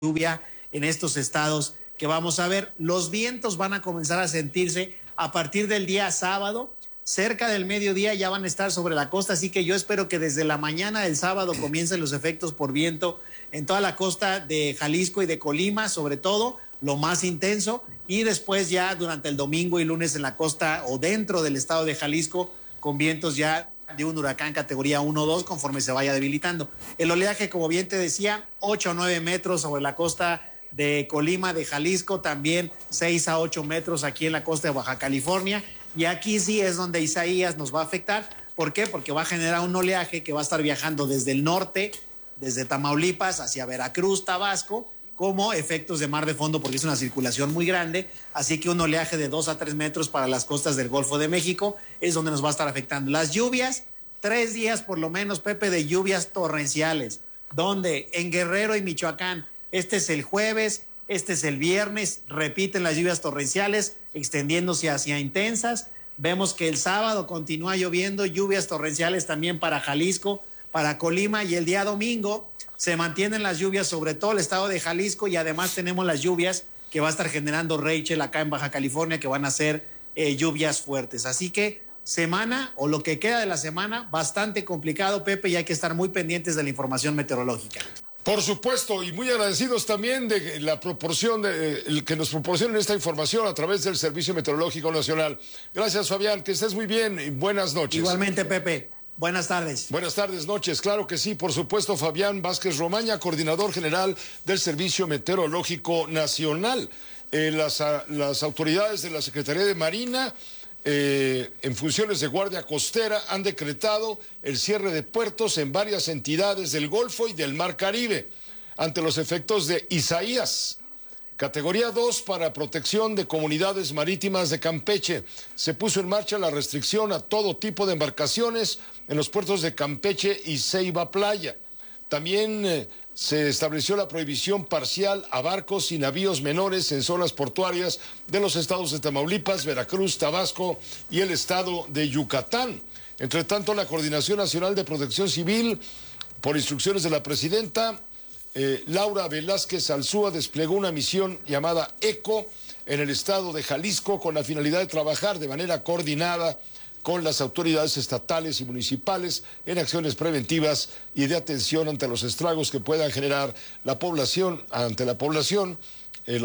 lluvia en estos estados que vamos a ver. Los vientos van a comenzar a sentirse a partir del día sábado. Cerca del mediodía ya van a estar sobre la costa, así que yo espero que desde la mañana del sábado comiencen los efectos por viento en toda la costa de Jalisco y de Colima, sobre todo, lo más intenso, y después ya durante el domingo y lunes en la costa o dentro del estado de Jalisco, con vientos ya de un huracán categoría 1 o 2 conforme se vaya debilitando. El oleaje, como bien te decía, 8 o 9 metros sobre la costa de Colima, de Jalisco, también 6 a 8 metros aquí en la costa de Baja California. Y aquí sí es donde Isaías nos va a afectar. ¿Por qué? Porque va a generar un oleaje que va a estar viajando desde el norte, desde Tamaulipas hacia Veracruz, Tabasco, como efectos de mar de fondo, porque es una circulación muy grande. Así que un oleaje de 2 a 3 metros para las costas del Golfo de México es donde nos va a estar afectando. Las lluvias, 3 días por lo menos, Pepe, de lluvias torrenciales. ¿Dónde? En Guerrero y Michoacán. Este es el jueves, este es el viernes, repiten las lluvias torrenciales, extendiéndose hacia intensas. Vemos que el sábado continúa lloviendo, lluvias torrenciales también para Jalisco, para Colima, y el día domingo se mantienen las lluvias sobre todo el estado de Jalisco, y además tenemos las lluvias que va a estar generando Rachel acá en Baja California, que van a ser lluvias fuertes. Así que semana, o lo que queda de la semana, bastante complicado, Pepe, y hay que estar muy pendientes de la información meteorológica. Por supuesto, y muy agradecidos también de la proporción que nos proporcionen esta información a través del Servicio Meteorológico Nacional. Gracias, Fabián, que estés muy bien y buenas noches. Igualmente, Pepe. Buenas tardes. Buenas tardes, noches. Claro que sí, por supuesto, Fabián Vázquez Romaña, coordinador general del Servicio Meteorológico Nacional. Las autoridades de la Secretaría de Marina, en funciones de guardia costera, han decretado el cierre de puertos en varias entidades del Golfo y del Mar Caribe ante los efectos de Isaías. Categoría 2 para protección de comunidades marítimas de Campeche. Se puso en marcha la restricción a todo tipo de embarcaciones en los puertos de Campeche y Ceiba Playa. También se estableció la prohibición parcial a barcos y navíos menores en zonas portuarias de los estados de Tamaulipas, Veracruz, Tabasco y el estado de Yucatán. Entre tanto, la Coordinación Nacional de Protección Civil, por instrucciones de la presidenta, Laura Velázquez Alzúa, desplegó una misión llamada ECO en el estado de Jalisco con la finalidad de trabajar de manera coordinada con las autoridades estatales y municipales en acciones preventivas y de atención ante los estragos que puedan generar la población, el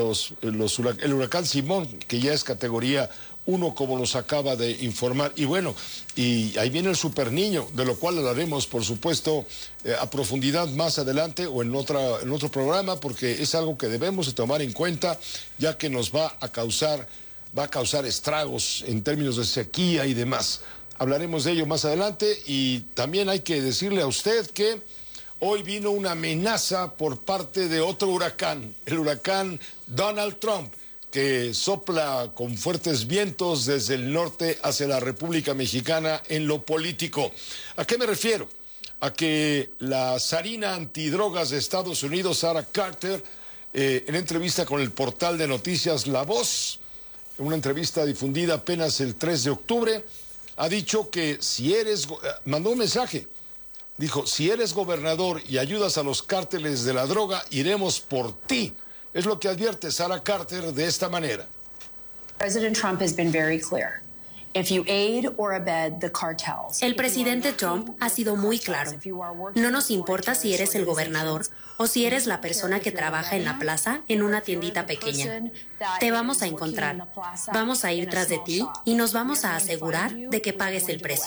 huracán Simón, que ya es categoría 1, como nos acaba de informar. Y bueno, y ahí viene el Super Niño, de lo cual hablaremos, por supuesto, a profundidad más adelante o en otro programa, porque es algo que debemos de tomar en cuenta, ya que nos va a causar estragos en términos de sequía y demás. Hablaremos de ello más adelante, y también hay que decirle a usted que hoy vino una amenaza por parte de otro huracán, el huracán Donald Trump, que sopla con fuertes vientos desde el norte hacia la República Mexicana en lo político. ¿A qué me refiero? A que la zarina antidrogas de Estados Unidos, Sarah Carter, en entrevista con el portal de noticias La Voz, en una entrevista difundida apenas el 3 de octubre, ha dicho que mandó un mensaje, dijo: si eres gobernador y ayudas a los cárteles de la droga, iremos por ti. Es lo que advierte Sarah Carter de esta manera. President Trump has been very clear. If you aid or abet the cartels. El presidente Trump ha sido muy claro. No nos importa si eres el gobernador o si eres la persona que trabaja en la plaza en una tiendita pequeña. Te vamos a encontrar. Vamos a ir tras de ti y nos vamos a asegurar de que pagues el precio.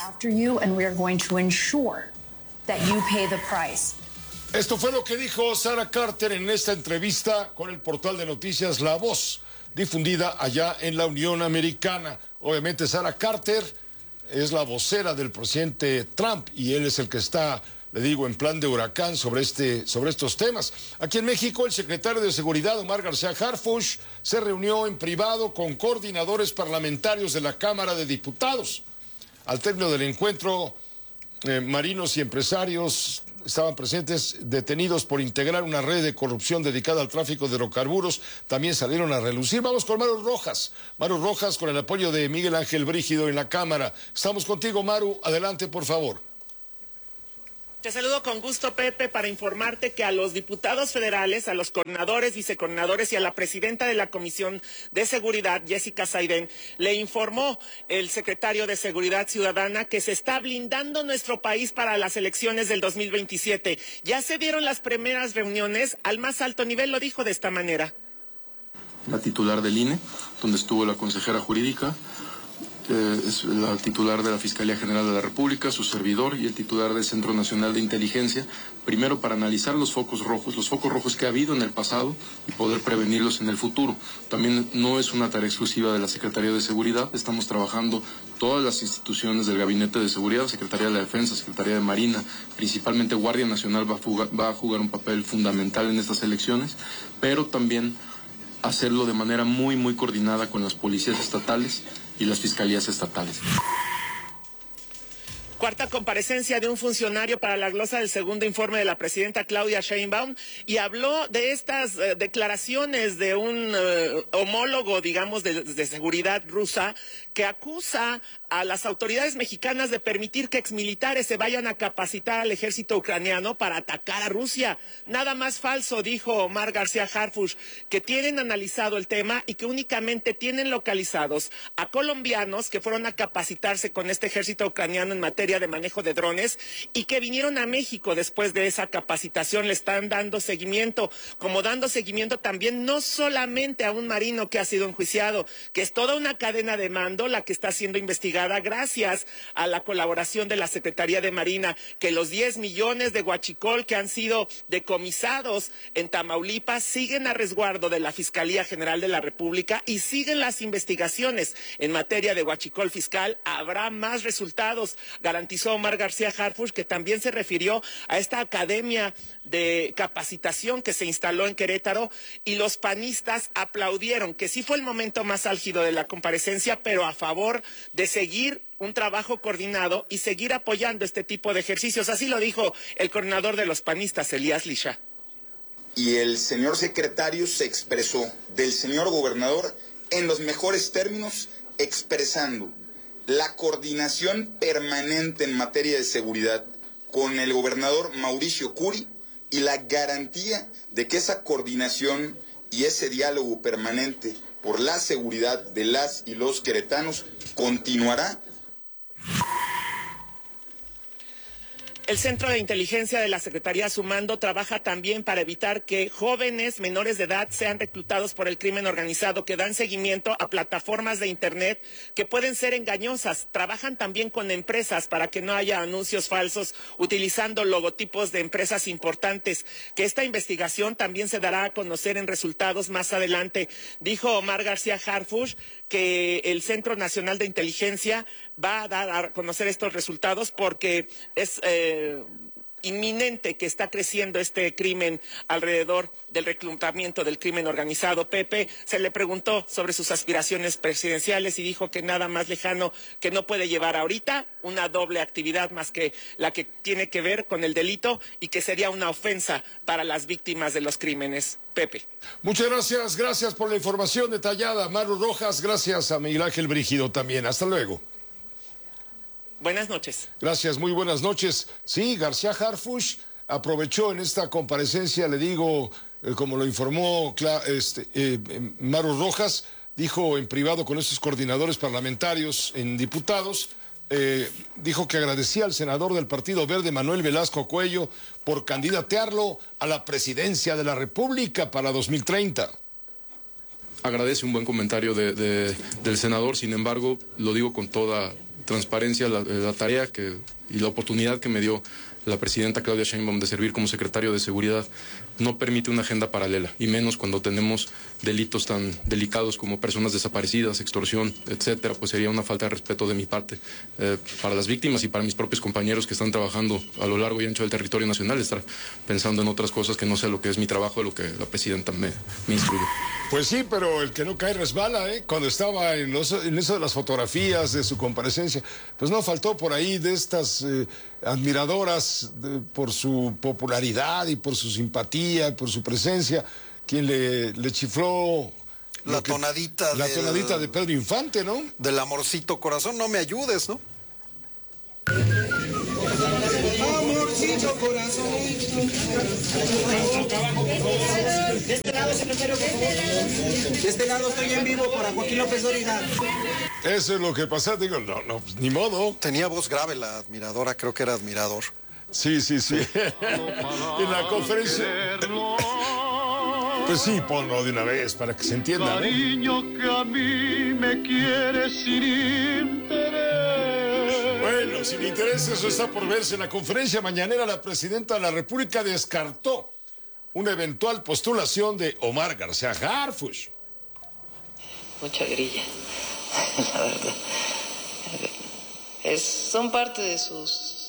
Esto fue lo que dijo Sarah Carter en esta entrevista con el portal de noticias La Voz, difundida allá en la Unión Americana. Obviamente Sarah Carter es la vocera del presidente Trump y él es el que está, le digo, en plan de huracán sobre estos temas. Aquí en México, el secretario de Seguridad, Omar García Harfuch, se reunió en privado con coordinadores parlamentarios de la Cámara de Diputados. Al término del encuentro, marinos y empresarios estaban presentes, detenidos por integrar una red de corrupción dedicada al tráfico de hidrocarburos, también salieron a relucir. Vamos con Maru Rojas. Maru Rojas, con el apoyo de Miguel Ángel Brígido en la Cámara. Estamos contigo, Maru. Adelante, por favor. Te saludo con gusto, Pepe, para informarte que a los diputados federales, a los coordinadores, vicecoordinadores y a la presidenta de la Comisión de Seguridad, Jessica Saiden, le informó el secretario de Seguridad Ciudadana que se está blindando nuestro país para las elecciones del 2027. Ya se dieron las primeras reuniones al más alto nivel, lo dijo de esta manera. La titular del INE, donde estuvo la consejera jurídica, es la titular de la Fiscalía General de la República, su servidor y el titular del Centro Nacional de Inteligencia, primero para analizar los focos rojos que ha habido en el pasado y poder prevenirlos en el futuro. También no es una tarea exclusiva de la Secretaría de Seguridad, estamos trabajando todas las instituciones del Gabinete de Seguridad, Secretaría de la Defensa, Secretaría de Marina, principalmente Guardia Nacional va a jugar un papel fundamental en estas elecciones, pero también hacerlo de manera muy coordinada con las policías estatales y las fiscalías estatales. Cuarta comparecencia de un funcionario para la glosa del segundo informe de la presidenta Claudia Sheinbaum y habló de estas declaraciones de un homólogo, digamos, de seguridad rusa que acusa a las autoridades mexicanas de permitir que exmilitares se vayan a capacitar al ejército ucraniano para atacar a Rusia. Nada más falso, dijo Omar García Harfuch, que tienen analizado el tema y que únicamente tienen localizados a colombianos que fueron a capacitarse con este ejército ucraniano en materia de manejo de drones y que vinieron a México después de esa capacitación. Le están dando seguimiento, como dando seguimiento también no solamente a un marino que ha sido enjuiciado, que es toda una cadena de mando la que está siendo investigada gracias a la colaboración de la Secretaría de Marina, que los 10 millones de huachicol que han sido decomisados en Tamaulipas siguen a resguardo de la Fiscalía General de la República y siguen las investigaciones en materia de huachicol fiscal. Habrá más resultados, garantizó Omar García Harfuch, que también se refirió a esta academia de capacitación que se instaló en Querétaro, y los panistas aplaudieron, que sí fue el momento más álgido de la comparecencia, pero a favor de seguir un trabajo coordinado y seguir apoyando este tipo de ejercicios. Así lo dijo el coordinador de los panistas, Elías Lisha. Y el señor secretario se expresó del señor gobernador en los mejores términos, expresando la coordinación permanente en materia de seguridad con el gobernador Mauricio Curi y la garantía de que esa coordinación y ese diálogo permanente por la seguridad de las y los queretanos continuará. El Centro de Inteligencia de la Secretaría Sumando trabaja también para evitar que jóvenes menores de edad sean reclutados por el crimen organizado, que dan seguimiento a plataformas de Internet que pueden ser engañosas. Trabajan también con empresas para que no haya anuncios falsos utilizando logotipos de empresas importantes, que esta investigación también se dará a conocer en resultados más adelante. Dijo Omar García Harfuch que el Centro Nacional de Inteligencia va a dar a conocer estos resultados porque es inminente que está creciendo este crimen alrededor del reclutamiento del crimen organizado. Pepe se le preguntó sobre sus aspiraciones presidenciales y dijo que nada más lejano, que no puede llevar ahorita una doble actividad más que la que tiene que ver con el delito y que sería una ofensa para las víctimas de los crímenes. Pepe. Muchas gracias por la información detallada, Maru Rojas, gracias a Miguel Ángel Brígido también. Hasta luego. Buenas noches. Gracias, muy buenas noches. Sí, García Harfuch aprovechó en esta comparecencia, le digo, como lo informó Maru Rojas, dijo en privado con estos coordinadores parlamentarios en diputados, dijo que agradecía al senador del Partido Verde, Manuel Velasco Cuello, por candidatearlo a la presidencia de la República para 2030. Agradece un buen comentario del senador, sin embargo, lo digo con toda transparencia, la tarea y la oportunidad que me dio la presidenta Claudia Sheinbaum de servir como secretario de Seguridad no permite una agenda paralela, y menos cuando tenemos delitos tan delicados como personas desaparecidas, extorsión, etcétera. Pues sería una falta de respeto de mi parte para las víctimas y para mis propios compañeros que están trabajando a lo largo y ancho del territorio nacional, estar pensando en otras cosas que no sé lo que es mi trabajo, lo que la presidenta me instruye. Pues sí, pero el que no cae resbala, ¿eh? Cuando estaba en eso de las fotografías de su comparecencia, pues no faltó por ahí de estas admiradoras por su popularidad y por su simpatía, por su presencia, quien le chifló la tonadita de Pedro Infante, ¿no? Del amorcito corazón, no me ayudes, ¿no? amorcito, corazón. De este lado, secretario, por favor. De este lado estoy en vivo para Joaquín López Dóriga. Eso es lo que pasa, digo, no, pues, ni modo. Tenía voz grave la admiradora, creo que era admirador. Sí. En la conferencia. Pues sí, ponlo de una vez para que se entienda, ¿no? Cariño que a mí me quiere sin interés. Bueno, sin interés, eso está por verse. En la conferencia mañanera, la presidenta de la República descartó una eventual postulación de Omar García Harfuch. Mucha grilla, la verdad. Son parte de sus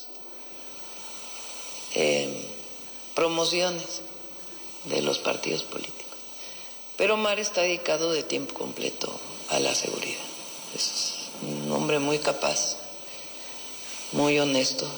promociones de los partidos políticos. Pero Omar está dedicado de tiempo completo a la seguridad. Es un hombre muy capaz, muy honesto,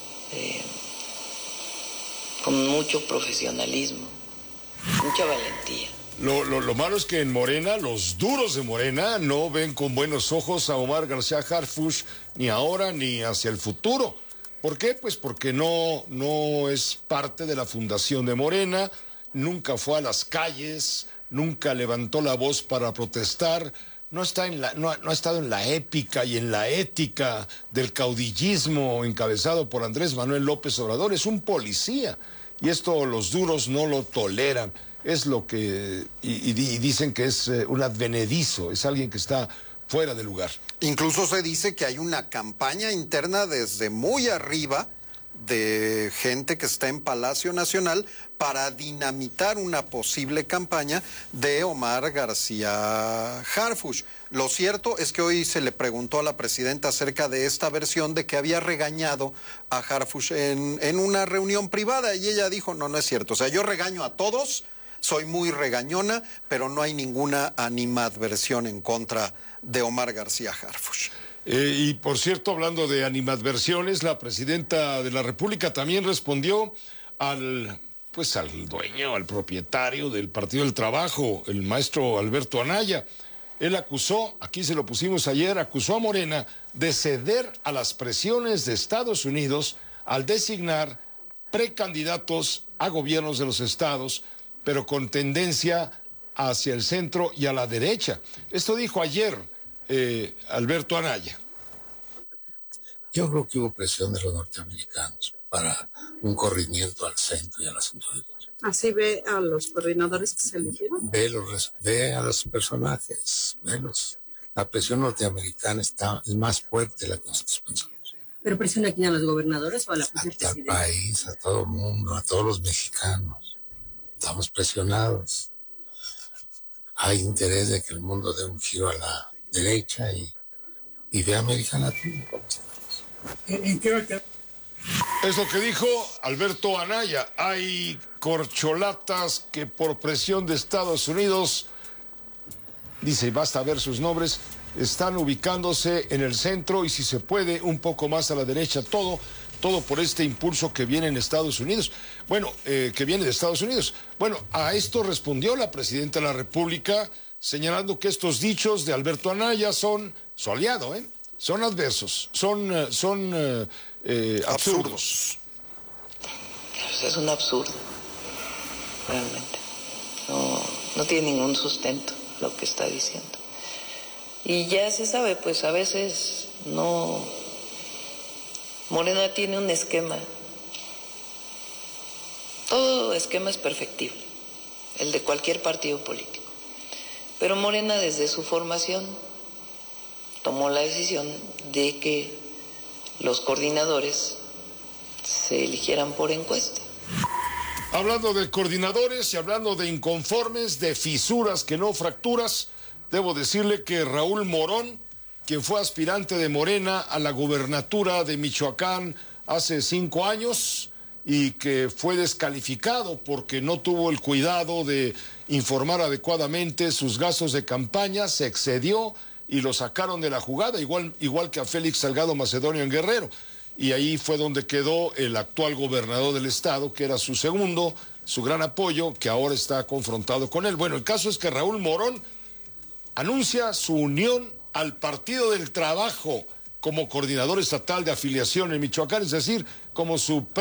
con mucho profesionalismo, mucha valentía. Lo malo es que en Morena, los duros de Morena, no ven con buenos ojos a Omar García Harfuch ni ahora ni hacia el futuro. ¿Por qué? Pues porque no es parte de la fundación de Morena, nunca fue a las calles, nunca levantó la voz para protestar, no ha estado en la épica y en la ética del caudillismo encabezado por Andrés Manuel López Obrador. Es un policía y esto los duros no lo toleran. Es lo que... Y dicen que es un advenedizo, es alguien que está fuera de lugar. Incluso se dice que hay una campaña interna desde muy arriba de gente que está en Palacio Nacional para dinamitar una posible campaña de Omar García Harfuch. Lo cierto es que hoy se le preguntó a la presidenta acerca de esta versión de que había regañado a Harfuch en una reunión privada y ella dijo, no es cierto. O sea, yo regaño a todos, soy muy regañona, pero no hay ninguna animadversión en contra de Omar García Harfuch. Y por cierto, hablando de animadversiones, la presidenta de la República también respondió al dueño, al propietario del Partido del Trabajo, el maestro Alberto Anaya. Él acusó, aquí se lo pusimos ayer, acusó a Morena de ceder a las presiones de Estados Unidos al designar precandidatos a gobiernos de los estados, pero con tendencia hacia el centro y a la derecha. Esto dijo ayer Alberto Anaya. Yo creo que hubo presión de los norteamericanos para un corrimiento al centro y a la centro derecha. ¿Así ve a los coordinadores que se eligieron? Ve a los personajes, velos. La presión norteamericana es más fuerte de la que nosotros pensamos. ¿Pero presiona aquí a los gobernadores o a la presidenta? Al país, a todo el mundo, a todos los mexicanos. Estamos presionados. Hay interés de que el mundo dé un giro a la derecha y ve a América Latina. ¿En qué va a quedar? Es lo que dijo Alberto Anaya. Hay corcholatas que por presión de Estados Unidos, dice, basta ver sus nombres, están ubicándose en el centro y si se puede un poco más a la derecha, todo por este impulso que viene en Estados Unidos. Bueno, que viene de Estados Unidos. Bueno, a esto respondió la presidenta de la República señalando que estos dichos de Alberto Anaya son su aliado, son adversos, son absurdos. Es un absurdo, realmente. No tiene ningún sustento lo que está diciendo. Y ya se sabe, pues a veces Morena tiene un esquema. Todo esquema es perfectible, el de cualquier partido político. Pero Morena desde su formación tomó la decisión de que los coordinadores se eligieran por encuesta. Hablando de coordinadores y hablando de inconformes, de fisuras que no fracturas, debo decirle que Raúl Morón, quien fue aspirante de Morena a la gubernatura de Michoacán hace 5 años y que fue descalificado porque no tuvo el cuidado de informar adecuadamente sus gastos de campaña, se excedió y lo sacaron de la jugada, igual que a Félix Salgado Macedonio en Guerrero. Y ahí fue donde quedó el actual gobernador del estado, que era su segundo, su gran apoyo, que ahora está confrontado con él. Bueno, el caso es que Raúl Morón anuncia su unión al Partido del Trabajo como coordinador estatal de afiliación en Michoacán, es decir, como su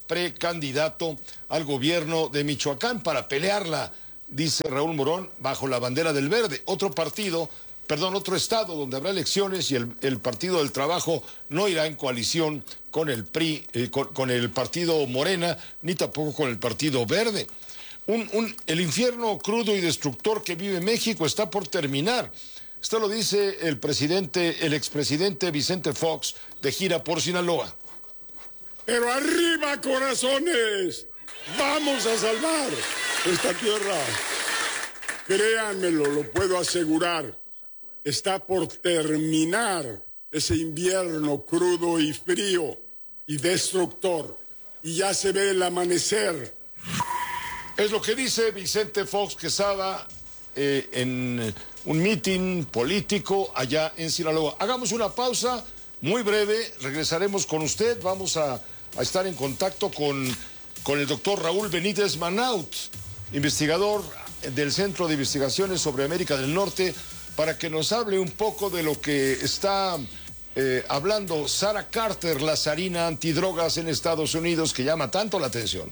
precandidato al gobierno de Michoacán para pelearla, dice Raúl Morón, bajo la bandera del Verde. Otro estado donde habrá elecciones y el Partido del Trabajo no irá en coalición con el PRI, con el Partido Morena, ni tampoco con el Partido Verde. El infierno crudo y destructor que vive México está por terminar. Esto lo dice el expresidente Vicente Fox, de gira por Sinaloa. Pero arriba, corazones, vamos a salvar esta tierra. Créanmelo, lo puedo asegurar. Está por terminar ese invierno crudo y frío y destructor. Y ya se ve el amanecer. Es lo que dice Vicente Fox Quesada en un mitin político allá en Sinaloa. Hagamos una pausa muy breve, regresaremos con usted. Vamos a estar en contacto con el doctor Raúl Benítez Manaut, investigador del Centro de Investigaciones sobre América del Norte, para que nos hable un poco de lo que está hablando Sarah Carter, la zarina antidrogas en Estados Unidos, que llama tanto la atención.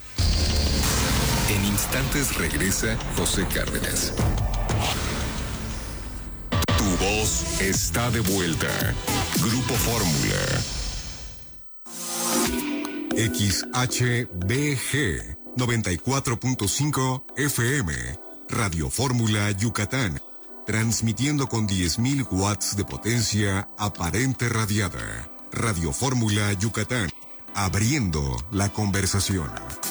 En instantes regresa José Cárdenas. Tu voz está de vuelta. Grupo Fórmula. XHBG 94.5 FM. Radio Fórmula Yucatán. Transmitiendo con 10.000 watts de potencia aparente radiada. Radio Fórmula Yucatán. Abriendo la conversación.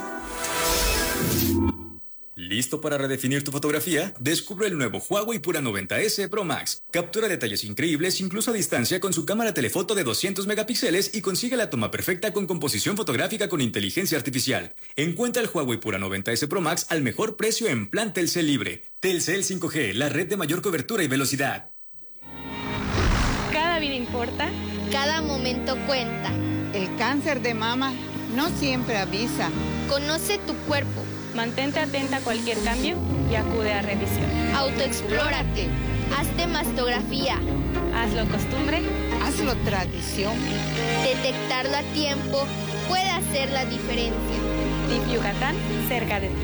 ¿Listo para redefinir tu fotografía? Descubre el nuevo Huawei Pura 90S Pro Max. Captura detalles increíbles incluso a distancia con su cámara telefoto de 200 megapíxeles y consigue la toma perfecta con composición fotográfica con inteligencia artificial. Encuentra el Huawei Pura 90S Pro Max al mejor precio en plan Telcel Libre. Telcel 5G, la red de mayor cobertura y velocidad. Cada vida importa. Cada momento cuenta. El cáncer de mama no siempre avisa. Conoce tu cuerpo. Mantente atenta a cualquier cambio y acude a revisión. Autoexplórate. Hazte mastografía. Hazlo costumbre. Hazlo tradición. Detectarlo a tiempo puede hacer la diferencia. DIF Yucatán, cerca de ti.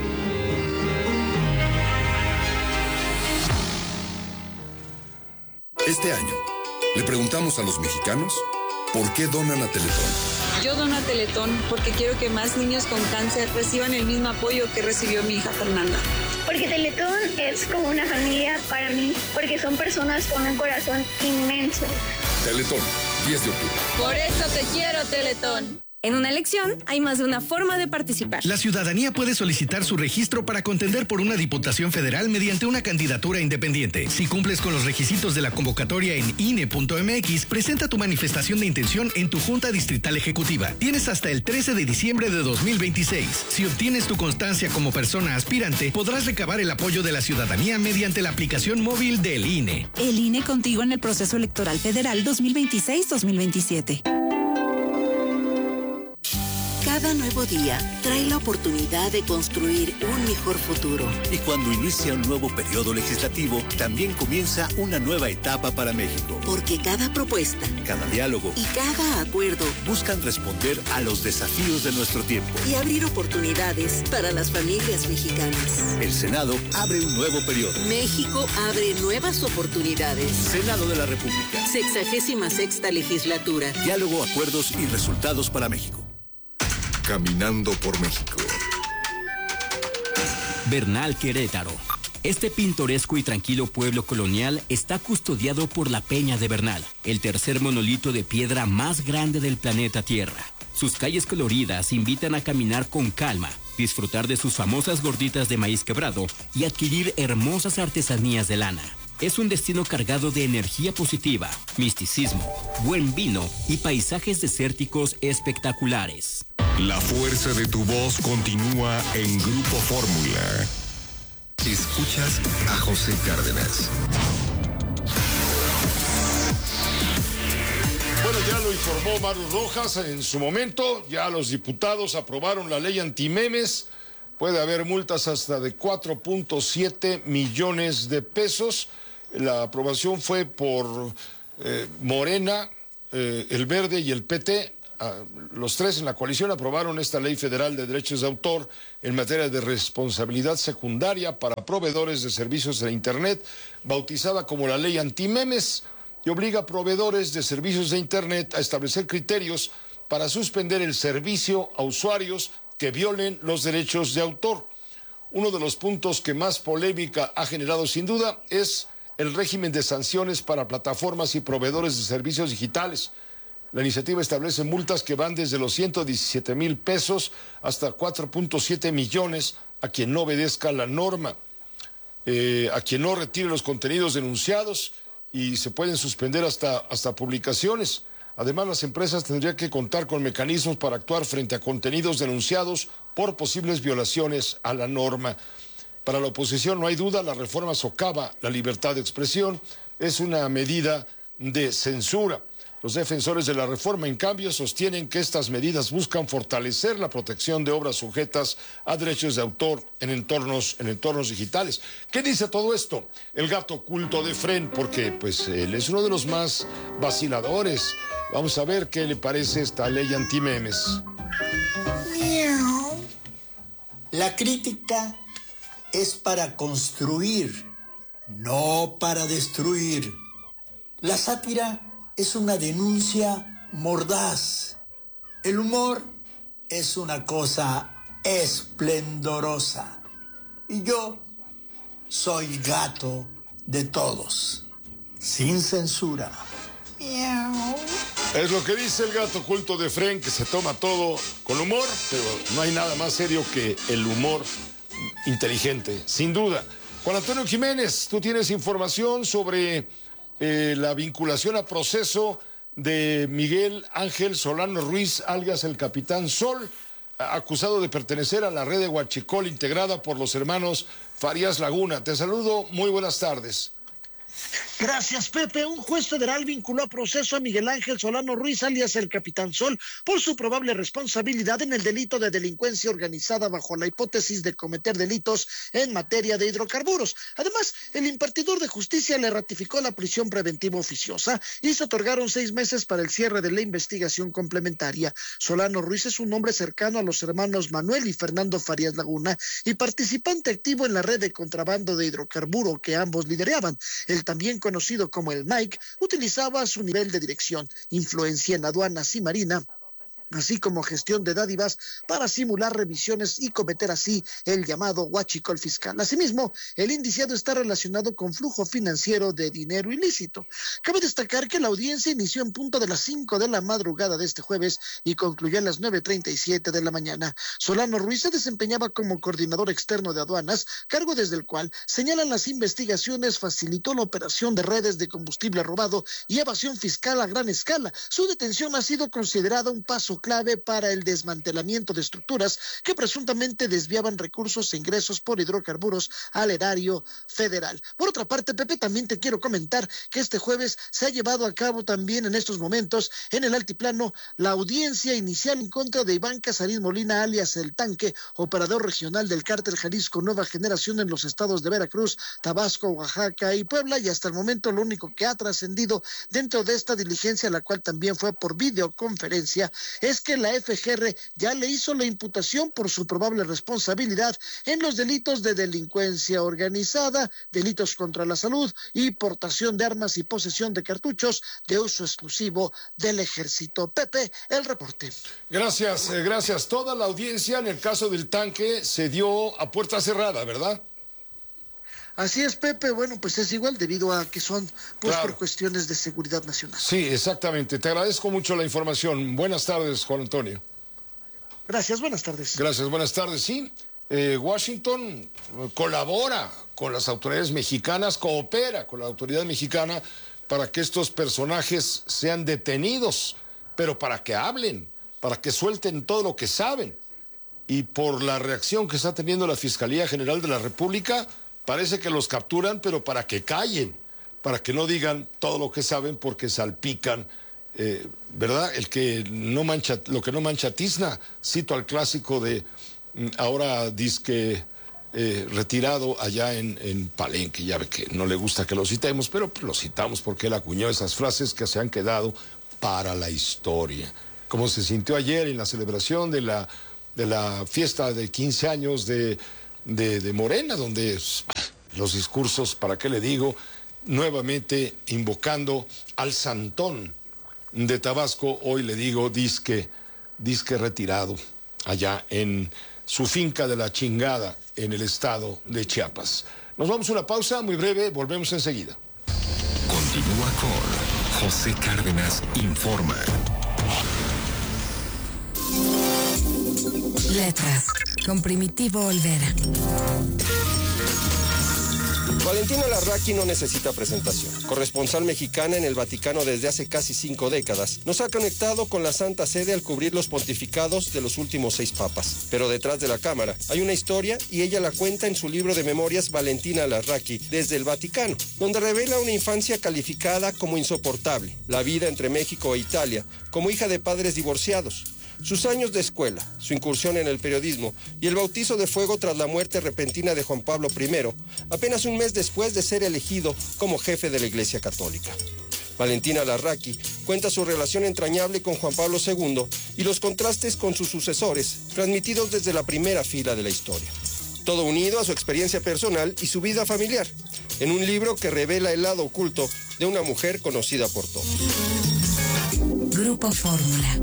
Este año, le preguntamos a los mexicanos por qué donan a Teletón. Yo dono a Teletón porque quiero que más niños con cáncer reciban el mismo apoyo que recibió mi hija Fernanda. Porque Teletón es como una familia para mí, porque son personas con un corazón inmenso. Teletón, 10 de octubre. Por eso te quiero, Teletón. En una elección hay más de una forma de participar. La ciudadanía puede solicitar su registro para contender por una diputación federal mediante una candidatura independiente. Si cumples con los requisitos de la convocatoria en INE.mx, presenta tu manifestación de intención en tu Junta Distrital Ejecutiva. Tienes hasta el 13 de diciembre de 2026. Si obtienes tu constancia como persona aspirante, podrás recabar el apoyo de la ciudadanía mediante la aplicación móvil del INE. El INE contigo en el proceso electoral federal 2026-2027. Cada nuevo día trae la oportunidad de construir un mejor futuro. Y cuando inicia un nuevo periodo legislativo, también comienza una nueva etapa para México. Porque cada propuesta, cada diálogo y cada acuerdo buscan responder a los desafíos de nuestro tiempo. Y abrir oportunidades para las familias mexicanas. El Senado abre un nuevo periodo. México abre nuevas oportunidades. Senado de la República. 66ª legislatura. Diálogo, acuerdos y resultados para México. Caminando por México. Bernal, Querétaro. Este pintoresco y tranquilo pueblo colonial está custodiado por la Peña de Bernal, el tercer monolito de piedra más grande del planeta Tierra. Sus calles coloridas invitan a caminar con calma, disfrutar de sus famosas gorditas de maíz quebrado y adquirir hermosas artesanías de lana. Es un destino cargado de energía positiva, misticismo, buen vino y paisajes desérticos espectaculares. La fuerza de tu voz continúa en Grupo Fórmula. Escuchas a José Cárdenas. Bueno, ya lo informó Maru Rojas en su momento. Ya los diputados aprobaron la ley antimemes. Puede haber multas hasta de 4.7 millones de pesos. La aprobación fue por Morena, el Verde y el PT. los tres en la coalición aprobaron esta ley federal de derechos de autor en materia de responsabilidad secundaria para proveedores de servicios de Internet, bautizada como la ley antimemes, y obliga a proveedores de servicios de Internet a establecer criterios para suspender el servicio a usuarios que violen los derechos de autor. Uno de los puntos que más polémica ha generado sin duda es el régimen de sanciones para plataformas y proveedores de servicios digitales. La iniciativa establece multas que van desde los 117,000 pesos hasta 4.7 millones a quien no obedezca la norma, a quien no retire los contenidos denunciados, y se pueden suspender hasta publicaciones. Además, las empresas tendrían que contar con mecanismos para actuar frente a contenidos denunciados por posibles violaciones a la norma. Para la oposición, no hay duda, la reforma socava la libertad de expresión, es una medida de censura. Los defensores de la reforma, en cambio, sostienen que estas medidas buscan fortalecer la protección de obras sujetas a derechos de autor en entornos digitales. ¿Qué dice todo esto? El gato oculto de Fren, porque pues él es uno de los más vaciladores. Vamos a ver qué le parece esta ley antimemes. La crítica es para construir, no para destruir. La sátira es una denuncia mordaz. El humor es una cosa esplendorosa. Y yo soy gato de todos, sin censura. Miau. Es lo que dice el gato oculto de Fren, que se toma todo con humor, pero no hay nada más serio que el humor inteligente, sin duda. Juan Antonio Jiménez, tú tienes información sobre la vinculación a proceso de Miguel Ángel Solano Ruiz, alias el Capitán Sol, acusado de pertenecer a la red de Huachicol integrada por los hermanos Farías Laguna. Te saludo, muy buenas tardes. Gracias, Pepe. Un juez federal vinculó a proceso a Miguel Ángel Solano Ruiz, alias el Capitán Sol, por su probable responsabilidad en el delito de delincuencia organizada bajo la hipótesis de cometer delitos en materia de hidrocarburos. Además, el impartidor de justicia le ratificó la prisión preventiva oficiosa y se otorgaron 6 meses para el cierre de la investigación complementaria. Solano Ruiz es un hombre cercano a los hermanos Manuel y Fernando Farías Laguna y participante activo en la red de contrabando de hidrocarburo que ambos lideraban. El también conocido como el Mike, utilizaba su nivel de dirección, influencia en aduanas y marina, así como gestión de dádivas para simular revisiones y cometer así el llamado huachicol fiscal. Asimismo, el indiciado está relacionado con flujo financiero de dinero ilícito. Cabe destacar que la audiencia inició en punto de las 5 de la madrugada de este jueves y concluyó a las 9:37 de la mañana. Solano Ruiz se desempeñaba como coordinador externo de aduanas, cargo desde el cual, señalan las investigaciones, facilitó la operación de redes de combustible robado y evasión fiscal a gran escala. Su detención ha sido considerada un paso clave para el desmantelamiento de estructuras que presuntamente desviaban recursos e ingresos por hidrocarburos al erario federal. Por otra parte, Pepe, también te quiero comentar que este jueves se ha llevado a cabo también en estos momentos en el altiplano la audiencia inicial en contra de Iván Casarín Molina, alias El Tanque, operador regional del cártel Jalisco Nueva Generación en los estados de Veracruz, Tabasco, Oaxaca y Puebla, y hasta el momento lo único que ha trascendido dentro de esta diligencia, la cual también fue por videoconferencia, es que la FGR ya le hizo la imputación por su probable responsabilidad en los delitos de delincuencia organizada, delitos contra la salud y portación de armas y posesión de cartuchos de uso exclusivo del ejército. Pepe, el reporte. Gracias, gracias. Toda la audiencia en el caso del Tanque se dio a puerta cerrada, ¿verdad? Así es, Pepe. Bueno, pues es igual debido a que son pues claro, por cuestiones de seguridad nacional. Sí, exactamente. Te agradezco mucho la información. Buenas tardes, Juan Antonio. Gracias, buenas tardes. Gracias, buenas tardes. Sí, Washington colabora con las autoridades mexicanas, coopera con la autoridad mexicana para que estos personajes sean detenidos, pero para que hablen, para que suelten todo lo que saben. Y por la reacción que está teniendo la Fiscalía General de la República, parece que los capturan, pero para que callen, para que no digan todo lo que saben, porque salpican, ¿verdad? El que no mancha, lo que no mancha tizna. Cito al clásico de ahora disque retirado allá en Palenque. Ya ve que no le gusta que lo citemos, pero lo citamos porque él acuñó esas frases que se han quedado para la historia. como se sintió ayer en la celebración de la fiesta de 15 años de Morena, donde los discursos, ¿para qué le digo? Nuevamente invocando al Santón de Tabasco, hoy le digo disque retirado, allá en su finca de la chingada, en el estado de Chiapas. Nos vamos a una pausa muy breve, volvemos enseguida. Continúa con José Cárdenas Informa. Letras, con Primitivo Olvera. Valentina Larraqui no necesita presentación. Corresponsal mexicana en el Vaticano desde hace casi 5 décadas, nos ha conectado con la Santa Sede al cubrir los pontificados de los últimos 6 papas. Pero detrás de la cámara hay una historia y ella la cuenta en su libro de memorias Valentina Larraqui desde el Vaticano, donde revela una infancia calificada como insoportable, la vida entre México e Italia, como hija de padres divorciados, sus años de escuela, su incursión en el periodismo y el bautizo de fuego tras la muerte repentina de Juan Pablo I, apenas un mes después de ser elegido como jefe de la Iglesia Católica. Valentina Larraqui cuenta su relación entrañable con Juan Pablo II y los contrastes con sus sucesores, transmitidos desde la primera fila de la historia. Todo unido a su experiencia personal y su vida familiar, en un libro que revela el lado oculto de una mujer conocida por todos. Grupo Fórmula.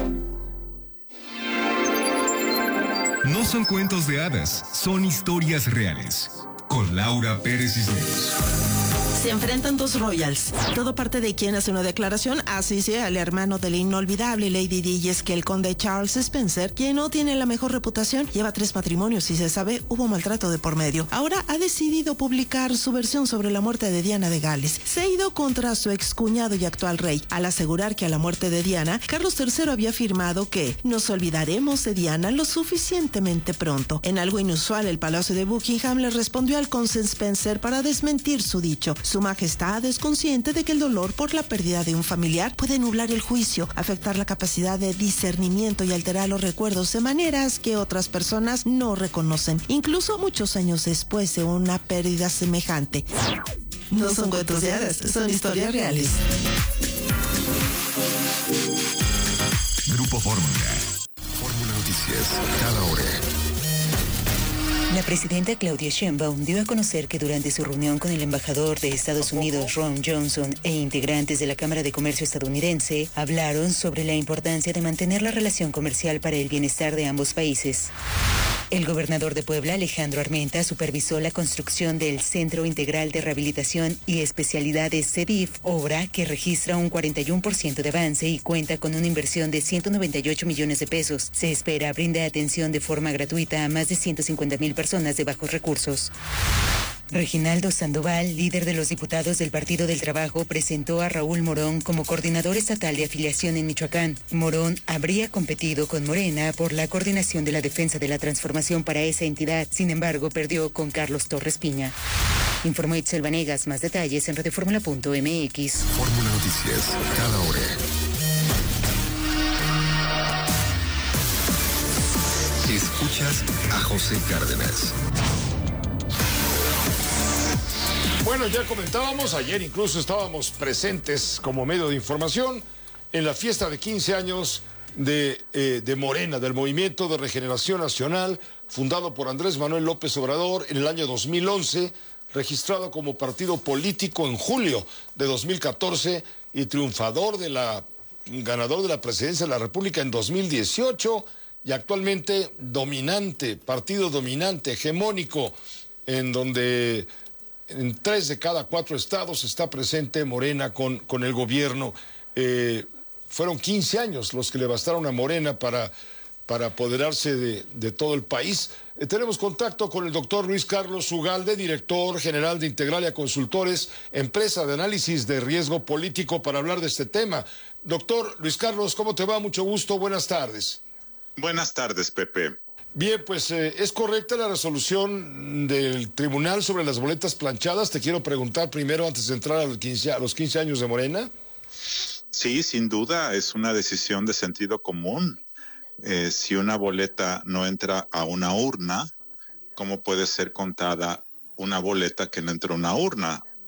No son cuentos de hadas, son historias reales. Con Laura Pérez Cisneros. Se enfrentan 2 royals. Todo parte de quien hace una declaración, así sea el hermano de la inolvidable Lady Di, y es que el conde Charles Spencer, quien no tiene la mejor reputación, lleva 3 matrimonios y se sabe hubo maltrato de por medio. Ahora ha decidido publicar su versión sobre la muerte de Diana de Gales. Se ha ido contra su excuñado y actual rey, al asegurar que a la muerte de Diana, Carlos III había afirmado que nos olvidaremos de Diana lo suficientemente pronto. En algo inusual, el Palacio de Buckingham le respondió al conde Spencer para desmentir su dicho. Su Majestad es consciente de que el dolor por la pérdida de un familiar puede nublar el juicio, afectar la capacidad de discernimiento y alterar los recuerdos de maneras que otras personas no reconocen, incluso muchos años después de una pérdida semejante. No son cuentos de hadas, son historias reales. Grupo Fórmula. Fórmula Noticias, cada hora. La presidenta Claudia Sheinbaum dio a conocer que durante su reunión con el embajador de Estados Unidos, Ron Johnson, e integrantes de la Cámara de Comercio estadounidense, hablaron sobre la importancia de mantener la relación comercial para el bienestar de ambos países. El gobernador de Puebla, Alejandro Armenta, supervisó la construcción del Centro Integral de Rehabilitación y Especialidades CEDIF, obra que registra un 41% de avance y cuenta con una inversión de 198 millones de pesos. Se espera brinde atención de forma gratuita a más de 150,000 personas de bajos recursos. Reginaldo Sandoval, líder de los diputados del Partido del Trabajo, presentó a Raúl Morón como coordinador estatal de afiliación en Michoacán. Morón habría competido con Morena por la coordinación de la defensa de la transformación para esa entidad. Sin embargo, perdió con Carlos Torres Piña. Informó Itzel Vanegas. Más detalles en radioformula.mx. Fórmula Noticias, cada hora. Escuchas a José Cárdenas. Bueno, ya comentábamos, ayer incluso estábamos presentes como medio de información en la fiesta de 15 años de Morena, del Movimiento de Regeneración Nacional, fundado por Andrés Manuel López Obrador en el año 2011, registrado como partido político en julio de 2014 y ganador de la presidencia de la República en 2018 y actualmente partido dominante, hegemónico, en donde en 3 de cada 4 estados está presente Morena con el gobierno. Fueron 15 años los que le bastaron a Morena para apoderarse de todo el país. Tenemos contacto con el doctor Luis Carlos Ugalde, director general de Integralia Consultores, empresa de análisis de riesgo político, para hablar de este tema. Doctor Luis Carlos, ¿cómo te va? Mucho gusto, buenas tardes. Buenas tardes, Pepe. Bien, pues ¿es correcta la resolución del tribunal sobre las boletas planchadas? Te quiero preguntar primero, antes de entrar a los 15 años de Morena. Sí, sin duda, es una decisión de sentido común. Si una boleta no entra a una urna, ¿cómo puede ser contada una boleta que no entra a una urna?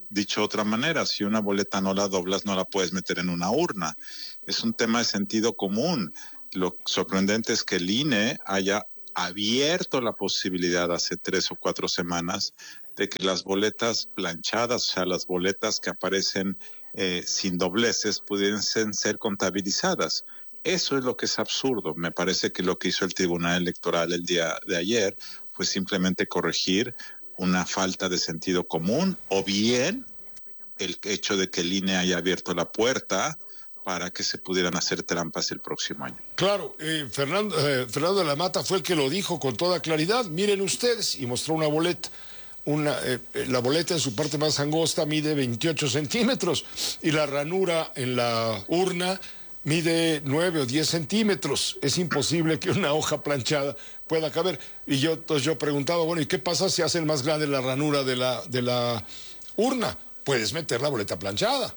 dicho de otra manera, si una boleta no la doblas, no la puedes meter en una urna. Es un tema de sentido común. Lo sorprendente es que el INE haya abierto la posibilidad hace 3 o 4 semanas de que las boletas planchadas, o sea, las boletas que aparecen sin dobleces, pudiesen ser contabilizadas. Eso es lo que es absurdo. Me parece que lo que hizo el Tribunal Electoral el día de ayer fue simplemente corregir una falta de sentido común, o bien el hecho de que el INE haya abierto la puerta para que se pudieran hacer trampas el próximo año. Claro, Fernando de la Mata fue el que lo dijo con toda claridad. Miren ustedes, y mostró una boleta. La boleta en su parte más angosta mide 28 centímetros y la ranura en la urna mide 9 o 10 centímetros. Es imposible que una hoja planchada pueda caber. Y entonces yo preguntaba, bueno, ¿y qué pasa si hacen más grande la ranura de la urna? Puedes meter la boleta planchada.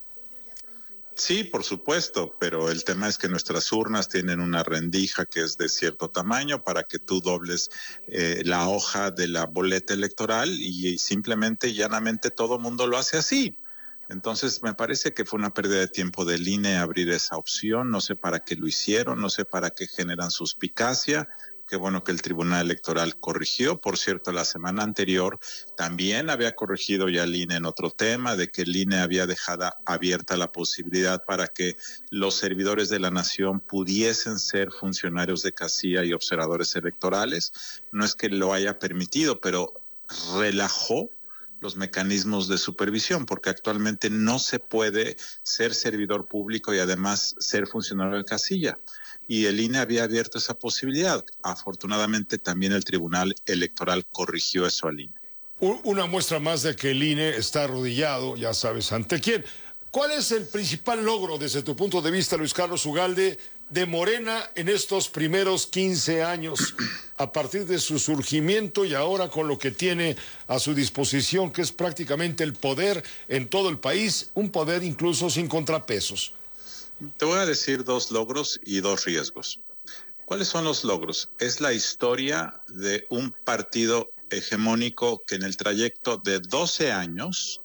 Sí, por supuesto, pero el tema es que nuestras urnas tienen una rendija que es de cierto tamaño para que tú dobles la hoja de la boleta electoral y simplemente y llanamente todo mundo lo hace así. Entonces me parece que fue una pérdida de tiempo del INE abrir esa opción. No sé para qué lo hicieron, no sé para qué generan suspicacia. Qué bueno que el Tribunal Electoral corrigió. Por cierto, la semana anterior también había corregido ya el INE en otro tema, de que el INE había dejado abierta la posibilidad para que los servidores de la nación pudiesen ser funcionarios de casilla y observadores electorales. No es que lo haya permitido, pero relajó los mecanismos de supervisión, porque actualmente no se puede ser servidor público y además ser funcionario de casilla. Y el INE había abierto esa posibilidad. Afortunadamente también el Tribunal Electoral corrigió eso al INE. Una muestra más de que el INE está arrodillado, ya sabes, ¿ante quién? ¿Cuál es el principal logro desde tu punto de vista, Luis Carlos Ugalde, de Morena en estos primeros 15 años, a partir de su surgimiento y ahora con lo que tiene a su disposición, que es prácticamente el poder en todo el país, un poder incluso sin contrapesos? Te voy a decir 2 logros y 2 riesgos. ¿Cuáles son los logros? Es la historia de un partido hegemónico que en el trayecto de 12 años,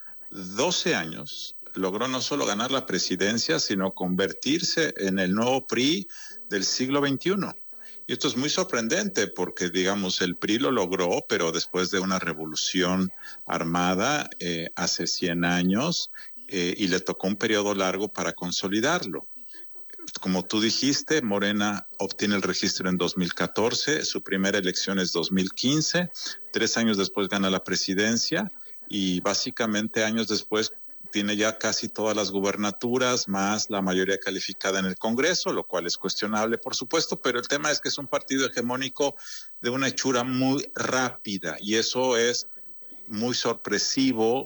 logró no solo ganar la presidencia, sino convertirse en el nuevo PRI del siglo XXI. Y esto es muy sorprendente porque, digamos, el PRI lo logró, pero después de una revolución armada hace 100 años, y le tocó un periodo largo para consolidarlo. Como tú dijiste, Morena obtiene el registro en 2014, su primera elección es 2015, 3 años después gana la presidencia y básicamente años después tiene ya casi todas las gubernaturas, más la mayoría calificada en el Congreso, lo cual es cuestionable, por supuesto, pero el tema es que es un partido hegemónico de una hechura muy rápida y eso es muy sorpresivo,